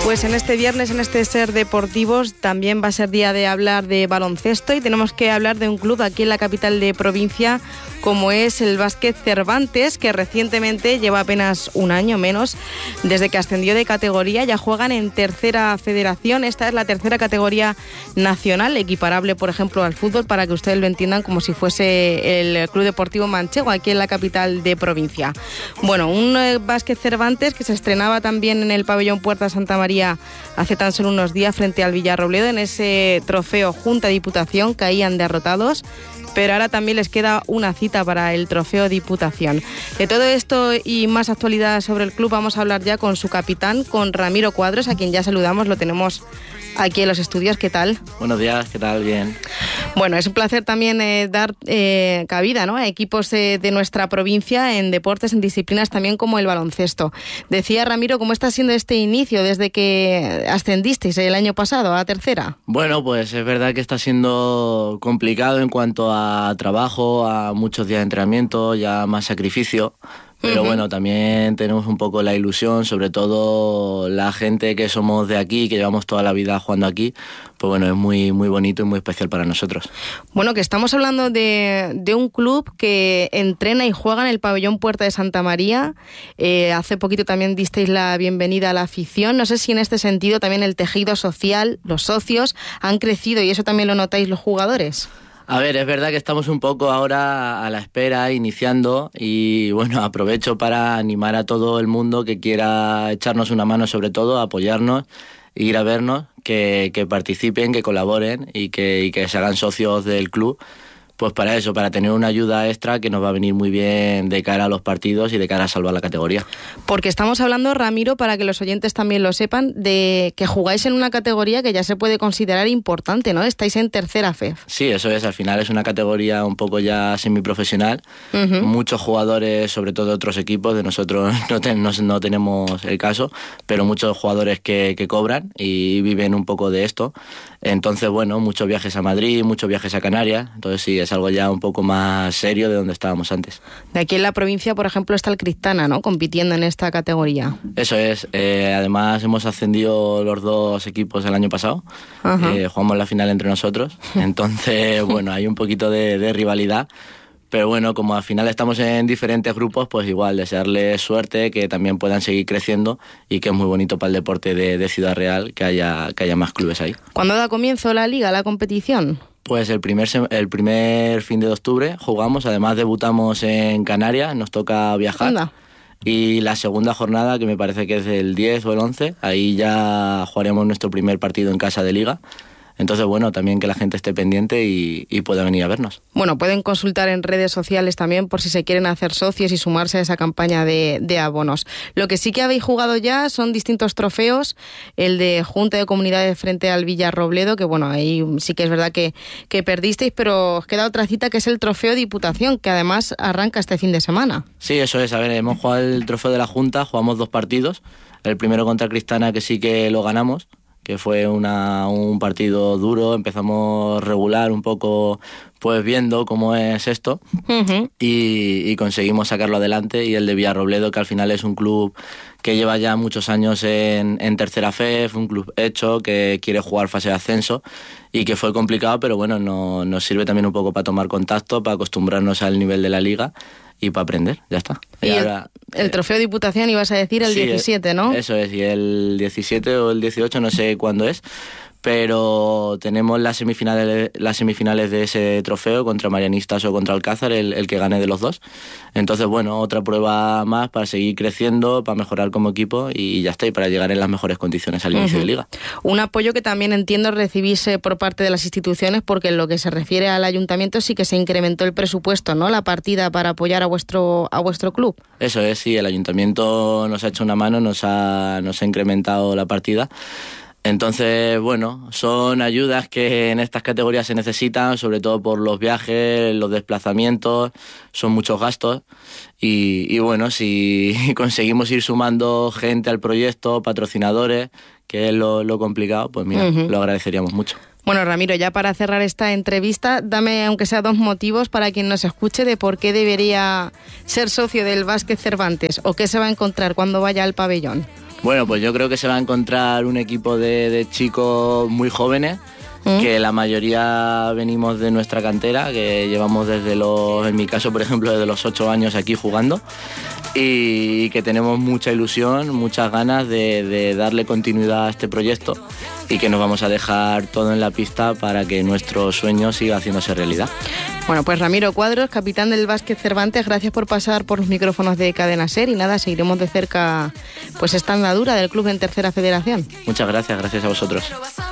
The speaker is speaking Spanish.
Pues en este viernes, en este Ser Deportivos, también va a ser día de hablar de baloncesto y tenemos que hablar de un club aquí en la capital de provincia como es el Básquet Cervantes, que recientemente lleva apenas un año menos desde que ascendió de categoría. Ya juegan en tercera federación, esta es la tercera categoría nacional, equiparable por ejemplo al fútbol, para que ustedes lo entiendan como si fuese el Club Deportivo Manchego aquí en la capital de provincia. Bueno, un Básquet Cervantes que se estrenaba también en el pabellón Puerta Santa María hace tan solo unos días frente al Villarrobledo en ese trofeo Junta Diputación, caían derrotados, pero ahora también les queda una cita para el trofeo Diputación. De todo esto y más actualidad sobre el club vamos a hablar ya con su capitán, con Ramiro Cuadros, a quien ya saludamos, lo tenemos aquí en los estudios. ¿Qué tal? Buenos días, ¿qué tal? Bien. Bueno, es un placer también dar cabida, ¿no?, a equipos de nuestra provincia en deportes, en disciplinas también como el baloncesto. Decía Ramiro, ¿cómo está siendo este inicio desde que ascendisteis el año pasado a tercera? Bueno, pues es verdad que está siendo complicado en cuanto a trabajo, a muchos días de entrenamiento, ya más sacrificio. Pero bueno, también tenemos un poco la ilusión, sobre todo la gente que somos de aquí, que llevamos toda la vida jugando aquí, pues bueno, es muy, muy bonito y muy especial para nosotros. Bueno, que estamos hablando de un club que entrena y juega en el pabellón Puerta de Santa María. Hace poquito también disteis la bienvenida a la afición. No sé si en este sentido también el tejido social, los socios, han crecido y eso también lo notáis los jugadores. A ver, es verdad que estamos un poco ahora a la espera, iniciando, y bueno, aprovecho para animar a todo el mundo que quiera echarnos una mano, sobre todo, a apoyarnos, ir a vernos, que participen, que colaboren y que se hagan socios del club. Pues para eso, para tener una ayuda extra que nos va a venir muy bien de cara a los partidos y de cara a salvar la categoría. Porque estamos hablando, Ramiro, para que los oyentes también lo sepan, de que jugáis en una categoría que ya se puede considerar importante, ¿no? Estáis en tercera FEF. Sí, eso es, al final es una categoría un poco ya semiprofesional. Muchos jugadores, sobre todo de otros equipos, de nosotros no tenemos el caso, pero muchos jugadores que cobran y viven un poco de esto. Entonces, bueno, muchos viajes a Madrid, muchos viajes a Canarias, entonces sí, es algo ya un poco más serio de donde estábamos antes. De aquí en la provincia, por ejemplo, está el Cristana, ¿no?, compitiendo en esta categoría. Eso es, además hemos ascendido los dos equipos el año pasado, jugamos la final entre nosotros, entonces, bueno, hay un poquito de rivalidad. Pero bueno, como al final estamos en diferentes grupos, pues igual desearles suerte, que también puedan seguir creciendo y que es muy bonito para el deporte de Ciudad Real que haya más clubes ahí. ¿Cuándo da comienzo la liga, la competición? Pues el primer fin de octubre jugamos, además debutamos en Canarias, nos toca viajar. Anda. Y la segunda jornada, que me parece que es el 10 o el 11, ahí ya jugaremos nuestro primer partido en casa de liga. Entonces, bueno, también que la gente esté pendiente y pueda venir a vernos. Bueno, pueden consultar en redes sociales también por si se quieren hacer socios y sumarse a esa campaña de abonos. Lo que sí que habéis jugado ya son distintos trofeos, el de Junta de Comunidades frente al Villarrobledo, que bueno, ahí sí que es verdad que perdisteis, pero os queda otra cita que es el trofeo Diputación, que además arranca este fin de semana. Sí, eso es. A ver, hemos jugado el trofeo de la Junta, jugamos 2 partidos. El primero contra Cristana, que sí que lo ganamos, que fue un partido duro, empezamos regular un poco, pues viendo cómo es esto, y conseguimos sacarlo adelante. Y el de Villarrobledo, que al final es un club que lleva ya muchos años en tercera FEF, un club hecho, que quiere jugar fase de ascenso, y que fue complicado, pero bueno, nos sirve también un poco para tomar contacto, para acostumbrarnos al nivel de la liga y para aprender, ya está. Y ahora, el trofeo Diputación ibas a decir el 17, ¿no? Eso es, y el 17 o el 18, no sé cuándo es, pero tenemos las semifinales de ese trofeo contra Marianistas o contra Alcázar, el que gane de los dos. Entonces, bueno, otra prueba más para seguir creciendo, para mejorar como equipo y ya está, y para llegar en las mejores condiciones al inicio de liga. Un apoyo que también entiendo recibís por parte de las instituciones, porque en lo que se refiere al ayuntamiento sí que se incrementó el presupuesto, ¿no?, la partida para apoyar a vuestro club. Eso es, sí, el ayuntamiento nos ha hecho una mano, nos ha incrementado la partida. Entonces, bueno, son ayudas que en estas categorías se necesitan, sobre todo por los viajes, los desplazamientos, son muchos gastos y bueno, si conseguimos ir sumando gente al proyecto, patrocinadores, que es lo complicado, pues mira, lo agradeceríamos mucho. Bueno, Ramiro, ya para cerrar esta entrevista, dame aunque sea 2 motivos para quien nos escuche de por qué debería ser socio del Básquet Cervantes o qué se va a encontrar cuando vaya al pabellón. Bueno, pues yo creo que se va a encontrar un equipo de chicos muy jóvenes, que la mayoría venimos de nuestra cantera, que llevamos en mi caso, por ejemplo, desde los 8 años aquí jugando, y que tenemos mucha ilusión, muchas ganas de darle continuidad a este proyecto y que nos vamos a dejar todo en la pista para que nuestro sueño siga haciéndose realidad. Bueno, pues Ramiro Cuadros, capitán del Básquet Cervantes, gracias por pasar por los micrófonos de Cadena SER y nada, seguiremos de cerca pues esta andadura del club en Tercera Federación. Muchas gracias a vosotros.